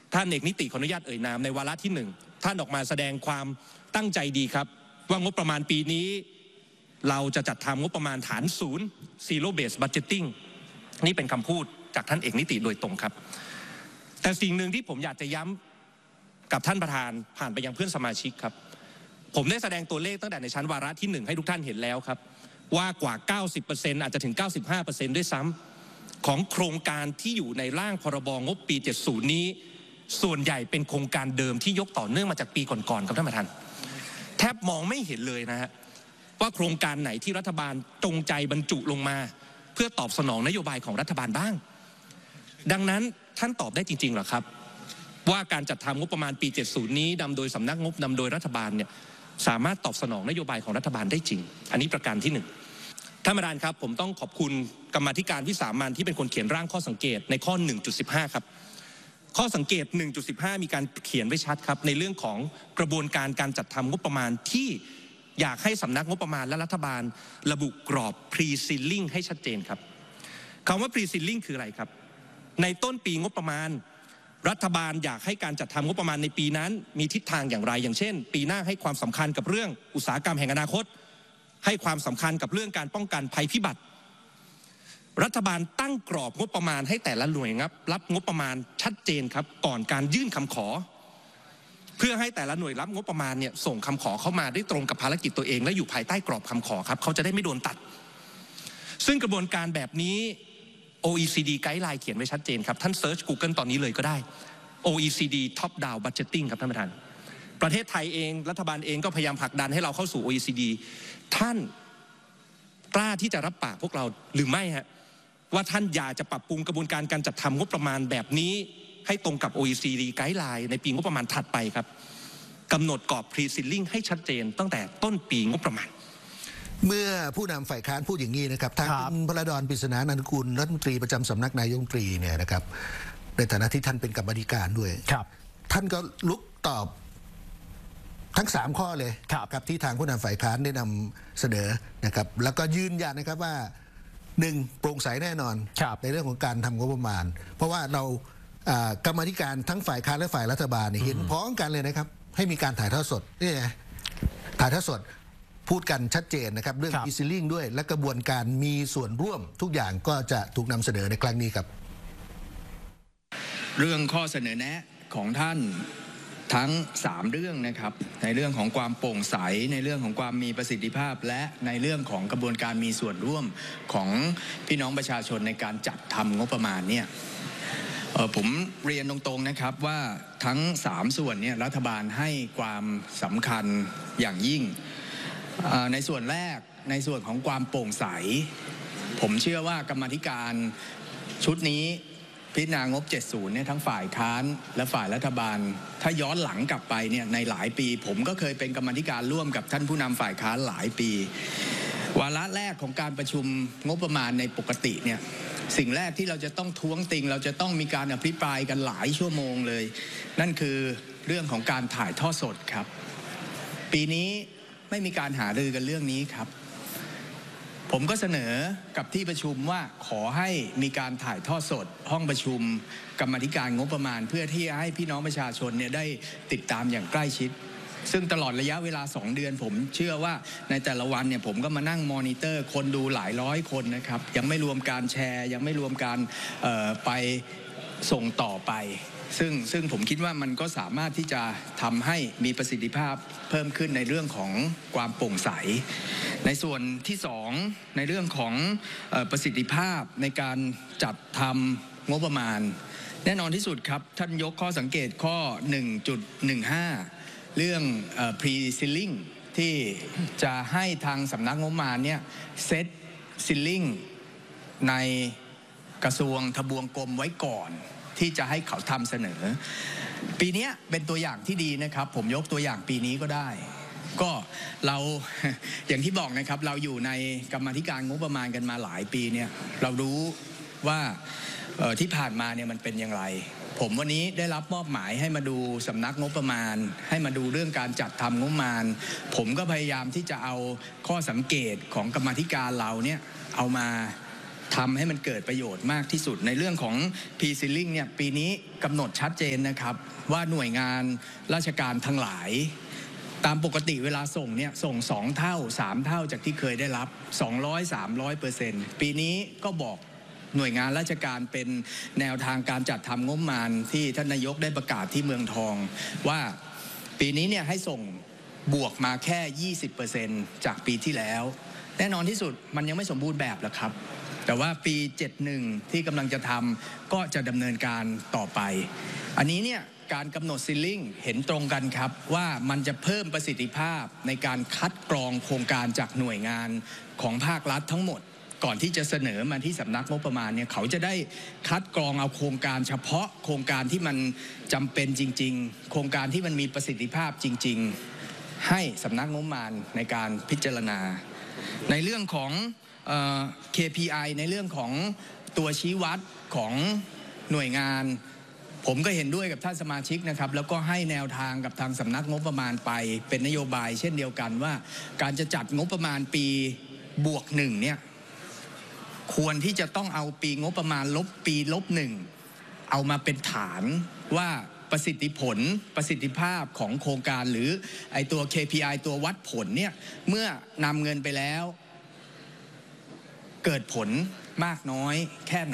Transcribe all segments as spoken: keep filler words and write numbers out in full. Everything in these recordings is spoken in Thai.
ท่านเอกนิติขออนุญาตเอ่ยนามในวาระที่หนึ่งท่านออกมาแสดงความตั้งใจดีครับว่างบประมาณปีนี้เราจะจัดทำงบประมาณฐานศูนย์ zero base budgeting นี่เป็นคำพูดจากท่านเอกนิติโดยตรงครับแต่สิ่งหนึ่งที่ผมอยากจะย้ำกับท่านประธานผ่านไปยังเพื่อนสมาชิกครับผมได้แสดงตัวเลขตั้งแต่ในชั้นวาระที่หนึ่งให้ทุกท่านเห็นแล้วครับว่ากว่า เก้าสิบเปอร์เซ็นต์ อาจจะถึง เก้าสิบห้าเปอร์เซ็นต์ ด้วยซ้ำของโครงการที่อยู่ในร่างพรบงบปีเจ็ดสิบนี้ส่วนใหญ่เป็นโครงการเดิมที่ยกต่อเนื่องมาจากปีก่อนๆครับท่านประธานแทบมองไม่เห็นเลยนะฮะว่าโครงการไหนที่รัฐบาลจงใจบรรจุลงมาเพื่อตอบสนองนโยบายของรัฐบาลบ้างดังนั้นท่านตอบได้จริงๆหรอครับว่าการจัดทำงบประมาณปีเจ็ดสิบนี้นำโดยสำนักงบนำโดยรัฐบาลเนี่ยสามารถตอบสนองนโยบายของรัฐบาลได้จริงอันนี้ประการที่หนึ่งท่านประธานครับผมต้องขอบคุณกรรมาธิการวิสามัญที่เป็นคนเขียนร่างข้อสังเกตในข้อ หนึ่งจุดสิบห้า ครับข้อสังเกต หนึ่งจุดสิบห้า มีการเขียนไว้ชัดครับในเรื่องของกระบวนการการจัดทำงบประมาณที่อยากให้สำนักงบประมาณและรัฐบาลระบุกรอบ pre-ceiling ให้ชัดเจนครับคำว่า pre-ceiling คืออะไรครับในต้นปีงบประมาณรัฐบาลอยากให้การจัดทำงบประมาณในปีนั้นมีทิศทางอย่างไรอย่างเช่นปีหน้าให้ความสำคัญกับเรื่องอุตสาหกรรมแห่งอนาคตให้ความสำคัญกับเรื่องการป้องกันภัยพิบัติรัฐบาลตั้งกรอบงบประมาณให้แต่ละหน่วยงบรับงบประมาณชัดเจนครับก่อนการยื่นคำขอเพื่อให้แต่ละหน่วยรับงบประมาณเนี่ยส่งคำขอเข้ามาได้ตรงกับภารกิจตัวเองและอยู่ภายใต้กรอบคำขอครับเขาจะได้ไม่โดนตัดซึ่งกระบวนการแบบนี้ โอ อี ซี ดี ไกด์ไลน์เขียนไว้ชัดเจนครับท่านเซิร์ช Google ตอนนี้เลยก็ได้ โอ อี ซี ดี Top Down Budgeting ครับท่านประธานประเทศไทยเองรัฐบาลเองก็พยายามผลักดันให้เราเข้าสู่ โอ อี ซี ดี ท่านกล้าที่จะรับปากพวกเราหรือไม่ฮะว่าท่านอยากจะปรับปรุงกระบวนการการจัดทำงบประมาณแบบนี้ให้ตรงกับ โอ อี ซี ดี ไกด์ไลน์ในปีงบประมาณถัดไปครับกำหนดกรอบ pre-ceiling ให้ชัดเจนตั้งแต่ต้นปีงบประมาณเมื่อผู้นำฝ่ายค้านพูดอย่างนี้นะครับทางคุณพลดร ปริศนานันทกุลรัฐมนตรีประจำสำนักนายกรัฐมนตรีเนี่ยนะครับในฐานะที่ท่านเป็นกรรมาธิการด้วยท่านก็ลุกตอบทั้งสามข้อเลยครับที่ทางผู้นำฝ่ายค้านได้นำเสนอนะครับแล้วก็ยืนยันนะครับว่าหนึ่งโปร่งใสแน่นอนในเรื่องของการทำงบประมาณเพราะว่าเรากรรมาธิการทั้งฝ่ายค้านและฝ่ายรัฐบาลเห็นพ้องกันเลยนะครับให้มีการถ่ายทอดสดนี่ไงถ่ายทอดสดพูดกันชัดเจนนะครับเรื่อง pre-ceiling ด้วยและกระบวนการมีส่วนร่วมทุกอย่างก็จะถูกนำเสนอในครั้งนี้ครับเรื่องข้อเสนอแนะของท่านทั้งสามเรื่องนะครับในเรื่องของความโปร่งใสในเรื่องของความมีประสิทธิภาพและในเรื่องของกระบวนการมีส่วนร่วมของพี่น้องประชาชนในการจัดทำงบประมาณเนี่ยผมเรียนตรงๆนะครับว่าทั้งสามส่วนเนี่ยรัฐบาลให้ความสำคัญอย่างยิ่งในส่วนแรกในส่วนของความโปร่งใสผมเชื่อว่ากรรมาธิการชุดนี้พิจารณางบเจ็ดสิบเนี่ยทั้งฝ่ายค้านและฝ่ายรัฐบาลถ้าย้อนหลังกลับไปเนี่ยในหลายปีผมก็เคยเป็นกรรมาธิการร่วมกับท่านผู้นำฝ่ายค้านหลายปีวาระแรกของการประชุมงบประมาณในปกติเนี่ยสิ่งแรกที่เราจะต้องท้วงติงเราจะต้องมีการอภิปรายกันหลายชั่วโมงเลยนั่นคือเรื่องของการถ่ายทอดสดครับปีนี้ไม่มีการหารือกันเรื่องนี้ครับผมก็เสนอกับที่ประชุมว่าขอให้มีการถ่ายทอดสดห้องประชุมกรรมาธิการงบประมาณเพื่อที่จะให้พี่น้องประชาชนเนี่ยได้ติดตามอย่างใกล้ชิดซึ่งตลอดระยะเวลาสองเดือนผมเชื่อว่าในแต่ละวันเนี่ยผมก็มานั่งมอนิเตอร์คนดูหลายร้อยคนนะครับยังไม่รวมการแชร์ยังไม่รวมการไปส่งต่อไปซึ่งซึ่งผมคิดว่ามันก็สามารถที่จะทำให้มีประสิทธิภาพเพิ่มขึ้นในเรื่องของความโปร่งใสในส่วนที่สองในเรื่องของประสิทธิภาพในการจัดทำงบประมาณแน่นอนที่สุดครับท่านยกข้อสังเกตข้อ หนึ่งจุดหนึ่งห้า เรื่อง pre-ceiling ที่จะให้ทางสำนักงบประมาณเนี่ยเซต ceiling ในกระทรวงทบวงกรมไว้ก่อนที่จะให้เขาทำเสนอปีนี้เป็นตัวอย่างที่ดีนะครับผมยกตัวอย่างปีนี้ก็ได้ก็เราอย่างที่บอกนะครับเราอยู่ในกรรมาธิการงบประมาณกันมาหลายปีเนี่ยเรารู้ว่าที่ผ่านมาเนี่ยมันเป็นอย่างไรผมวันนี้ได้รับมอบหมายให้มาดูสำนักงบประมาณให้มาดูเรื่องการจัดทำงบประมาณผมก็พยายามที่จะเอาข้อสังเกตของกรรมาธิการเราเนี่ยเอามาทำให้มันเกิดประโยชน์มากที่สุดในเรื่องของ P-Ceiling เนี่ยปีนี้กำหนดชัดเจนนะครับว่าหน่วยงานราชการทั้งหลายตามปกติเวลาส่งเนี่ยส่งสองเท่าสามเท่าจากที่เคยได้รับสองร้อย สามร้อยเปอร์เซ็นต์ปีนี้ก็บอกหน่วยงานราชการเป็นแนวทางการจัดทำงบประมาณที่ท่านนายกได้ประกาศที่เมืองทองว่าปีนี้เนี่ยให้ส่งบวกมาแค่ ยี่สิบเปอร์เซ็นต์ จากปีที่แล้วแน่นอนที่สุดมันยังไม่สมบูรณ์แบบหรอกครับแต่ว่าปีเจ็ดสิบเอ็ดที่กำลังจะทำก็จะดำเนินการต่อไปอันนี้เนี่ยการกำหนดซีลิ่งเห็นตรงกันครับว่ามันจะเพิ่มประสิทธิภาพในการคัดกรองโครงการจากหน่วยงานของภาครัฐทั้งหมดก่อนที่จะเสนอมาที่สำนักงบประมาณเนี่ยเขาจะได้คัดกรองเอาโครงการเฉพาะโครงการที่มันจำเป็นจริงๆโครงการที่มันมีประสิทธิภาพจริงๆให้สำนักงบประมาณในการพิจารณาในเรื่องของเอ่อ เค พี ไอ ในเรื่องของตัวชี้วัดของหน่วยงานผมก็เห็นด้วยกับท่านสมาชิกนะครับแล้วก็ให้แนวทางกับทางสำนักงบประมาณไปเป็นนโยบายเช่นเดียวกันว่าการจะจัดงบประมาณปีบวกหนึ่งเนี่ยควรที่จะต้องเอาปีงบประมาณลบปีลบหนึ่งเอามาเป็นฐานว่าประสิทธิผลประสิทธิภาพของโครงการหรือไอตัว เค พี ไอ ตัววัดผลเนี่ยเมื่อนำเงินไปแล้วเกิดผลมากน้อยแค่ไหน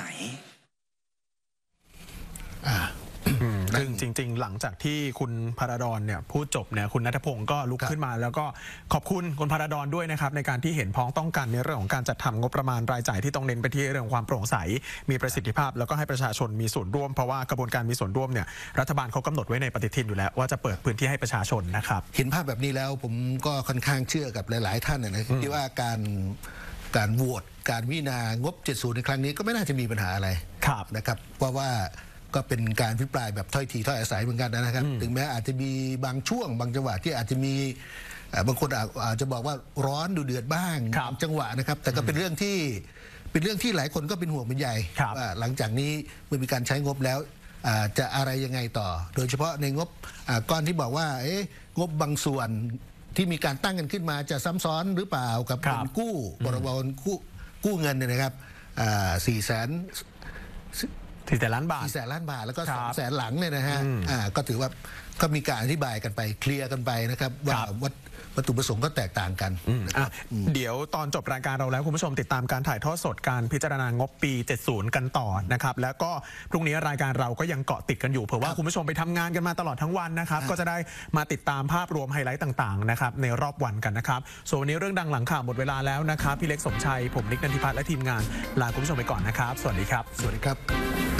ซึ่งจริงๆหลังจากที่คุณพาราดอนเนี่ยพูดจบเนี่ยคุณณัฐพงศ์ก็ลุกขึ้นมาแล้วก็ขอบคุณคุณพาราดอนด้วยนะครับในการที่เห็นพ้องต้องกันในเรื่องของการจัดทำงบประมาณรายจ่ายที่ต้องเน้นไปที่เรื่องของความโปร่งใสมีประสิทธิภาพแล้วก็ให้ประชาชนมีส่วนร่วมเพราะว่ากระบวนการมีส่วนร่วมเนี่ยรัฐบาลเขากำหนดไว้ในปฏิทินอยู่แล้วว่าจะเปิดพื้นที่ให้ประชาชนนะครับเห็นภาพแบบนี้แล้วผมก็ค่อนข้างเชื่อกับหลายๆท่านนะที่ว่าการการโหวตการวินางบเจ็ดสิบในครั้งนี้ก็ไม่น่าจะมีปัญหาอะไรนะครับเพราะว่าก็เป็นการพิปรายแบบถ้อยทีถ้อยอาศัยเหมือนกันนะครับถึงแม้อาจจะมีบางช่วงบางจังหวะที่อาจจะมีบางคนอาจจะบอกว่าร้อนดูเดือดบ้างจังหวะนะครับแต่ก็เป็นเรื่องที่เป็นเรื่องที่หลายคนก็เป็นห่วงเป็นใยว่าหลังจากนี้เมื่อมีการใช้งบแล้วจะอะไรยังไงต่อโดยเฉพาะในงบก้อนที่บอกว่าเอ๊ะงบบางส่วนที่มีการตั้งกันขึ้นมาจะซ้ำซ้อนหรือเปล่ากับเงินกู้พรบกู้กู้เงินเนี่ยนะครับสี่แสนสี่แสนล้านบาทสี่แสนล้านบาทแล้วก็สองแสนหลังเนี่ยนะฮะอ่าก็ถือว่าก็มีการอธิบายกันไปเคลียร์กันไปนะครับว่าวัตถุประสงค์ก็แตกต่างกันเดี๋ยวตอนจบรายการเราแล้วคุณผู้ชมติดตามการถ่ายทอดสดการพิจารณางบปีเจ็ดสิบกันต่อนะครับแล้วก็พรุ่งนี้รายการเราก็ยังเกาะติดกันอยู่เผื่อว่าคุณผู้ชมไปทำงานกันมาตลอดทั้งวันนะครับก็จะได้มาติดตามภาพรวมไฮไลท์ต่างๆนะครับในรอบวันกันนะครับส่วนวันนี้เรื่องดังหลังข่าวหมดเวลาแล้วนะครับพี่เล็กสมชัยผมนิกนันทิพัฒน์และทีมงานลาคุณผู้ชมไปก่อนนะครับสวัสดีครับสวัสดีครับ